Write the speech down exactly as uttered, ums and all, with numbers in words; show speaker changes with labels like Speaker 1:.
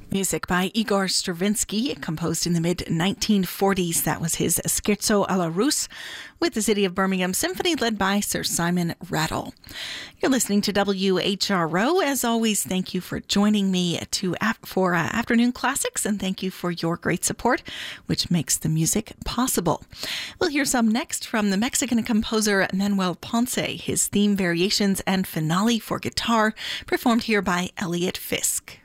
Speaker 1: Music by Igor Stravinsky, composed in the mid nineteen forties. That was his Scherzo alla Russe with the City of Birmingham Symphony led by Sir Simon Rattle. You're listening to W H R O. As always, thank you for joining me to for uh, Afternoon Classics, and thank you for your great support, which makes the music possible. We'll hear some next from the Mexican composer Manuel Ponce, his theme variations and finale for guitar, performed here by Elliot Fisk.